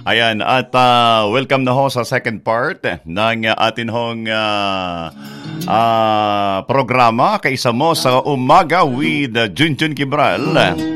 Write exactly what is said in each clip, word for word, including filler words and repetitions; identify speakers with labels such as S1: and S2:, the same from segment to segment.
S1: Ayan, at uh, welcome na ho sa second part ng uh, atin hong uh, uh, programa. Kaisa mo sa Umaga with uh, Junjun Kibral.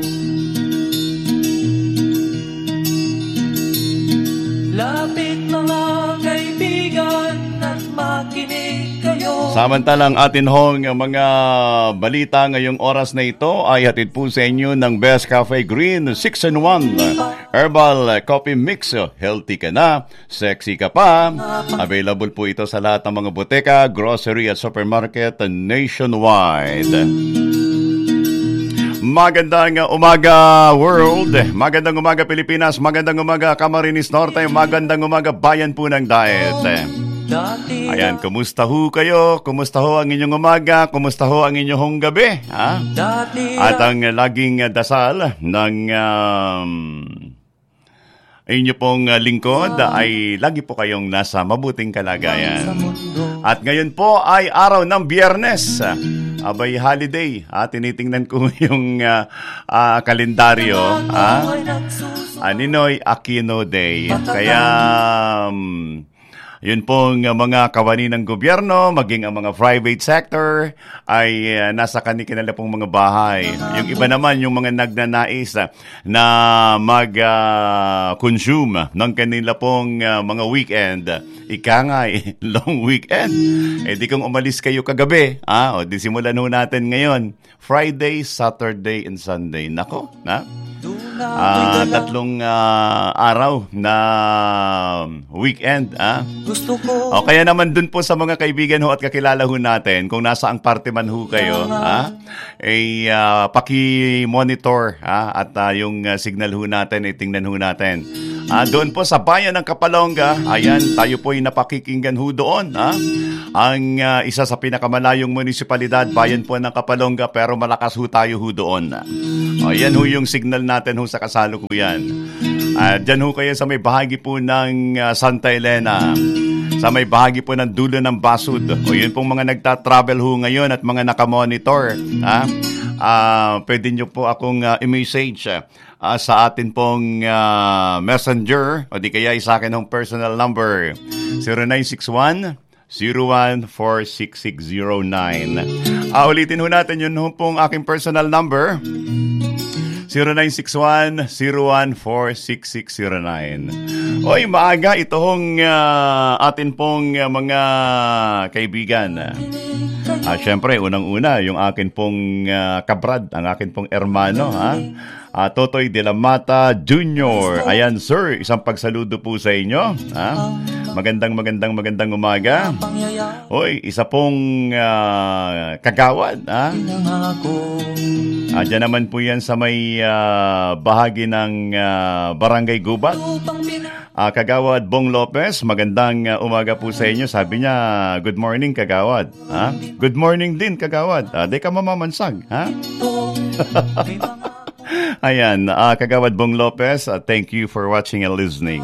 S2: Lapit mga kaibigan at makinig kayo.
S1: Samantalang atin hong mga balita ngayong oras na ito ay hatid po sa inyo ng Best Cafe Green six in one Herbal Coffee Mix. Healthy ka na, sexy ka pa. Available po ito sa lahat ng mga boteka, grocery at supermarket nationwide. Magandang umaga world, magandang umaga Pilipinas, magandang umaga Camarines Norte, magandang umaga bayan po ng Daet. Ayan, kumusta ho kayo? Kumusta ho ang inyong umaga? Kumusta ho ang inyong gabi? Ha? At ang laging dasal ng um, inyo pong lingkod ay lagi po kayong nasa mabuting kalagayan. At ngayon po ay araw ng Biyernes. Abay, holiday. Ah, tinitingnan ko yung uh, uh, kalendaryo. Ah? Aninoy Aquino Day. Kaya um, yun pong uh, mga kawani ng gobyerno, maging ang mga private sector, ay uh, nasa kanikinala pong mga bahay. Yung iba naman, yung mga nagnanais uh, na mag-consume uh, ng kanila pong uh, mga weekend. Ika nga eh, long weekend. Eh di kung umalis kayo kagabi, ah, o di simulan ho natin ngayon. Friday, Saturday, and Sunday. Nako, na? Uh, tatlong uh, araw na weekend. Ah? O kaya naman dun po sa mga kaibigan ho at kakilala ho natin, kung nasa ang parte man ho kayo, ah, ay uh, paki-monitor ah, at uh, yung uh, signal ho natin, ay tingnan ho natin. Ah, doon po sa bayan ng Kapalonga, ayan, tayo po ay napakikinggan ho doon. Ah? Ang uh, isa sa pinakamalayong munisipalidad, bayan po ng Kapalonga, pero malakas ho tayo ho doon. O, yan ho yung signal natin ho sa kasalukuyan. Uh, dyan ho kayo sa may bahagi po ng uh, Santa Elena, sa may bahagi po ng dulo ng Basud. O yun pong mga nagta-travel ho ngayon at mga nakamonitor. Ha? Uh, pwede nyo po akong uh, i-message uh, sa atin pong uh, messenger o di kaya sa akin hong personal number zero nine six one zero one four six six zero nine. Uh, ulitin ho natin yun ho pong aking personal number zero nine six one zero one four six six zero nine. Oy, maaga ito hong uh, atin pong uh, mga kaibigan. Ah, syempre, unang-una, yung akin pong uh, kabrad, ang akin pong ermano, ha? Ah, Totoy de la Mata Junior Ayan, sir, isang pagsaludo po sa inyo. Ha? Magandang, magandang, magandang umaga. Hoy, isa pong uh, kagawad. Ha? Ah, dyan naman po yan sa may uh, bahagi ng uh, Barangay Gubat. Uh, Kagawad Bong Lopez, magandang uh, umaga po sa inyo. Sabi niya, good morning Kagawad. Ha? Good morning din Kagawad. Uh, di ka mamamansag. Ha? Ayan, uh, Kagawad Bong Lopez, uh, thank you for watching and listening.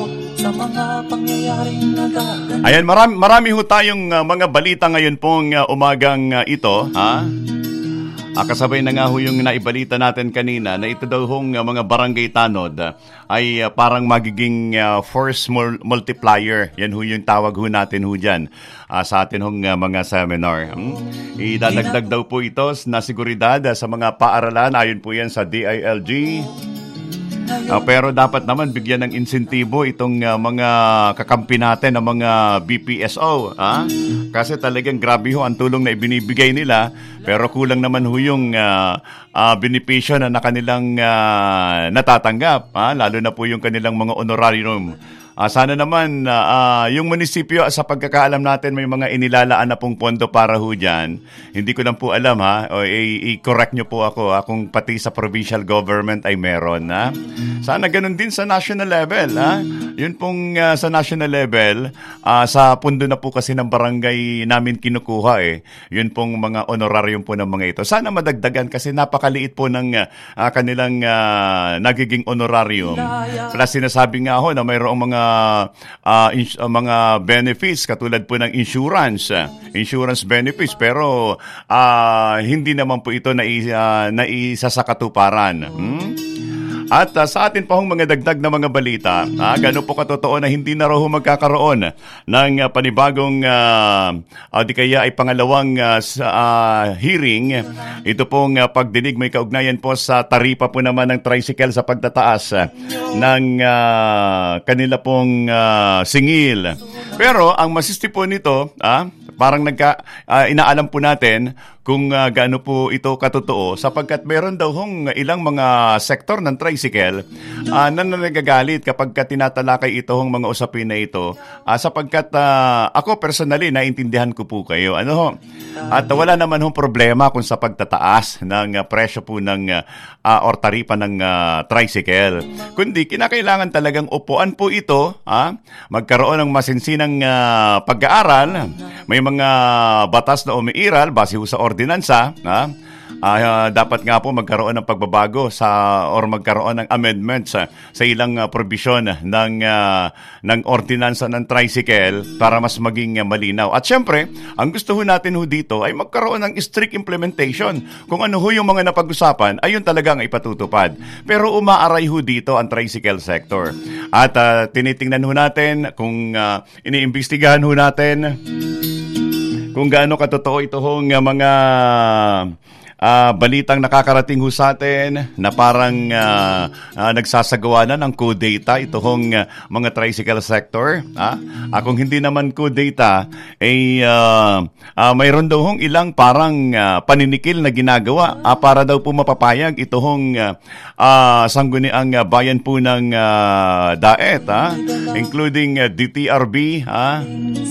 S1: Ayan, marami, marami ho tayong uh, mga balita ngayon pong uh, umagang uh, ito. Ha? Ah, kasabay na nga ho yung naibalita natin kanina na ito daw hong uh, mga barangay tanod uh, ay uh, parang magiging uh, force mul- multiplier. Yan ho yung tawag ho natin ho dyan uh, sa atin hong uh, mga seminar. Hmm? Idadagdag daw po ito na seguridad uh, sa mga paaralan. Ayon po yan sa D I L G. Uh, pero dapat naman bigyan ng insentibo itong uh, mga kakampi natin ng mga B P S O. Ha? Kasi talagang grabe ho ang tulong na ibinibigay nila. Pero kulang naman ho yung uh, uh, benepisyo na, na kanilang uh, natatanggap. Ha? Lalo na po yung kanilang mga honorarium. Uh, sana naman uh, uh, yung munisipyo sa pagkakaalam natin may mga inilalaan na pong pondo para ho dyan. Hindi ko lang po alam ha. O, i- i-correct nyo po ako ha, kung pati sa provincial government ay meron. Ha? Sana ganun din sa national level. Ha? Yun pong uh, sa national level, uh, sa pundo na po kasi ng barangay namin kinukuha eh. Yun pong mga honorarium po ng mga ito. Sana madagdagan kasi napakaliit po ng uh, kanilang uh, nagiging honorarium. Plus sinasabi nga ho na mayroong mga uh, ins- uh, mga benefits katulad po ng insurance, uh, insurance benefits pero uh, hindi naman po ito na uh, naisa sa katuparan. Hmm? At uh, sa atin pa hong mga dagdag na mga balita, ah, gano'n po katotoo na hindi na raw magkakaroon ng uh, panibagong uh, uh, di kaya ay pangalawang uh, sa, uh, hearing. Ito pong uh, pagdinig may kaugnayan po sa taripa po naman ng tricycle sa pagtataas uh, ng uh, kanila pong uh, singil. Pero ang masisti po nito, ah, parang nagka, uh, inaalam po natin kung uh, gaano po ito katotoo sapagkat meron daw hong ilang mga sektor ng tricycle uh, na nagagalit kapag ka tinatalakay ito hong mga usapin na ito uh, sapagkat uh, ako personally naintindihan ko po kayo. Ano ho? At wala naman hong problema kung sa pagtataas ng uh, presyo po ng uh, uh, or taripa ng uh, tricycle. Kundi kinakailangan talagang upuan po ito, uh, magkaroon ng masinsinang uh, pag-aaral, may mga batas na umiiral base sa ordinansa, ha? Uh, dapat nga po magkaroon ng pagbabago sa or magkaroon ng amendments uh, sa ilang uh, provision ng uh, ng ordinansa ng tricycle para mas maging uh, malinaw. At syempre, ang gusto ho natin ho dito ay magkaroon ng strict implementation. Kung ano ho yung mga napag-usapan, ayun talagang ipatutupad. Pero umaaray ho dito ang tricycle sector. At uh, tinitingnan ho natin kung uh, iniimbestigahan ho natin kung gaano katotoo ito hong uh, mga Uh, balitang nakakarating ho sa atin na parang uh, uh, nagsasagawa na ng co-data ito hong uh, mga tricycle sector. Ah? Uh, kung hindi naman co-data, ay uh, uh, mayroon daw hong ilang parang uh, paninikil na ginagawa uh, para daw po mapapayag ito hong uh, uh, sangguniang uh, bayan po ng uh, Daet, ah? Including uh, D T R B, ah?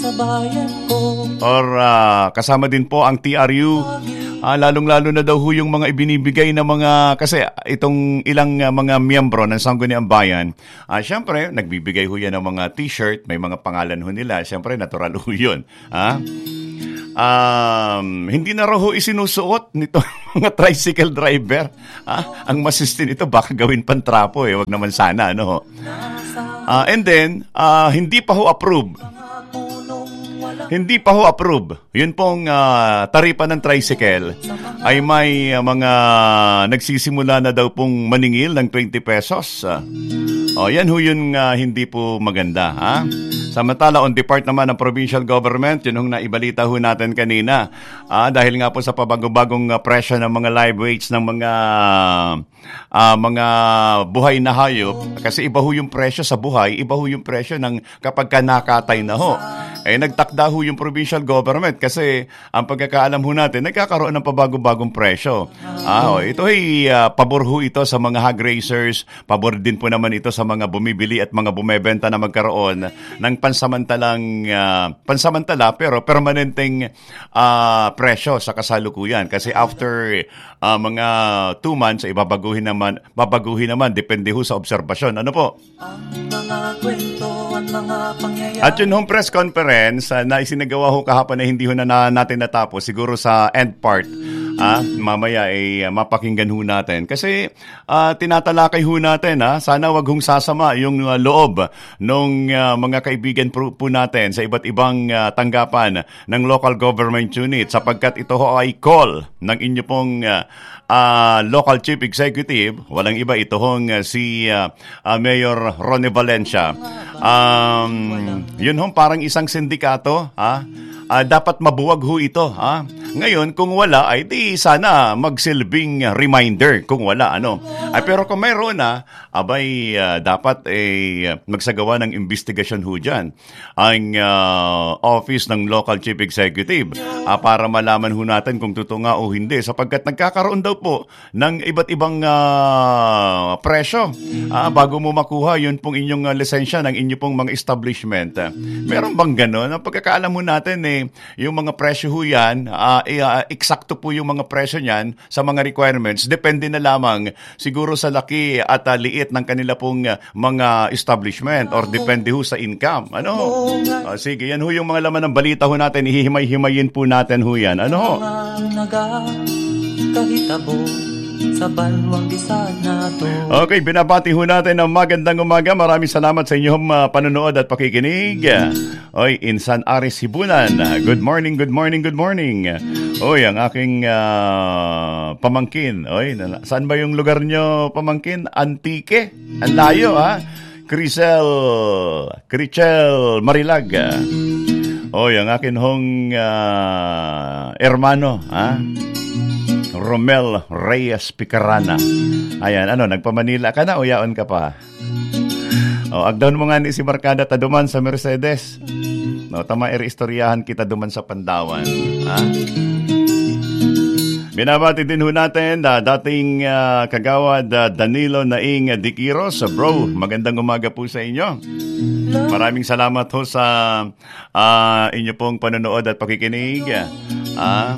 S1: Or uh, kasama din po ang T R U. Ah, lalong-lalo na daw ho yung mga ibinibigay na mga, kasi itong ilang uh, mga miyembro ng Sangguniang Bayan, ah, syempre, nagbibigay ho yan ng mga t-shirt, may mga pangalan ho nila, syempre, natural ho yun. Ah? Um, hindi na raw ho isinusuot nito mga tricycle driver. Ah? Ang masisti nito, baka gawin pang trapo eh, wag naman sana, ano ho. Ah, and then, ah, hindi pa ho approve. Hindi pa ho approve. Yun pong uh, taripa ng tricycle ay may uh, mga nagsisimula na daw pong maningil ng twenty pesos. Uh, oh, yan ho yun uh, hindi po maganda. Ha? Samantala, on the part naman ng provincial government, yun hong naibalita ho natin kanina. Ah, dahil nga po sa pabago-bagong uh, presyo ng mga live weights ng mga uh, mga buhay na hayop. Kasi iba ho yung presyo sa buhay, iba ho yung presyo ng kapag ka nakatay na ho. Eh, nagtakda ho yung provincial government kasi ang pagkakaalam ho natin, nagkakaroon ng pabago-bagong presyo. Ah, oh, ito ay uh, pabor ho ito sa mga hog racers, pabor din po naman ito sa mga bumibili at mga bumebenta na magkaroon ng pansamantalang, uh, pansamantala pero permanenteng uh, presyo sa kasalukuyan. Kasi after uh, mga two months, ay babaguhin naman, babaguhin naman, depende ho sa obserbasyon. Ano po?
S2: Ang mga kwento at mga pangyayari.
S1: At yun hong press conference uh, na isinagawa ho kahapon na hindi ho na, na natin natapos, siguro sa end part. Ah, mamaya ay uh, mapakinggan ho natin. Kasi uh, tinatalakay ho natin, ha? Sana wag hong sasama yung uh, loob ng uh, mga kaibigan po, po natin sa iba't ibang uh, tanggapan ng local government unit sapagkat ito ho ay call ng inyo pong uh, uh, local chief executive. Walang iba, ito hong uh, si uh, uh, Mayor Ronnie Valencia. Um, yun hong parang isang sindikato, ha? Uh, dapat mabuwag ho ito, ha? Ngayon, kung wala, ay di sana magsilbing reminder kung wala, ano. Ay, pero kung mayroon na, abay, uh, dapat eh, magsagawa ng investigasyon ho dyan ang uh, office ng local chief executive uh, para malaman ho natin kung totoo nga o hindi sapagkat nagkakaroon daw po ng iba't ibang uh, presyo uh, bago mo makuha yun pong inyong uh, lisensya ng inyong pong mga establishment. Uh, meron bang gano'n? Ang pagkakaalam mo natin eh, yung mga presyo ho yan, uh, uh, eksakto po yung mga presyo niyan sa mga requirements. Depende na lamang siguro sa laki at uh, liit ng kanila pong uh, mga establishment or depende ho sa income. Ano? Uh, sige, yan ho yung mga laman ng balita ho natin. Ihihimay-himayin po natin ho yan. Ano ho?
S2: Kahitabo sa balwang di sana to.
S1: Okay, binabati ho natin ang magandang umaga. Maraming salamat sa inyong uh, panonood at pakikinig. Oy, Insan Aris Hibunan. Good morning, good morning, good morning. Oy, ang aking uh, pamangkin. Oy, saan ba yung lugar nyo, pamangkin? Antique? Ang layo, ha? Crisel, Crichel, Marilag. Oy, ang akin hong uh, hermano, ha? Romel Reyes Picarana. Ayan, ano, nagpa-Manila ka na o yaon ka pa? O, agdaon mo nga ni si Marcada taduman sa Mercedes. No, tama, iri-istoryahan kita duman sa Pandawan. Ha? Binabati din ho natin uh, dating uh, kagawad uh, Danilo Naing Diquiros. Uh, bro, magandang umaga po sa inyo. Maraming salamat ho sa uh, inyo pong panonood at pakikinig. Ah,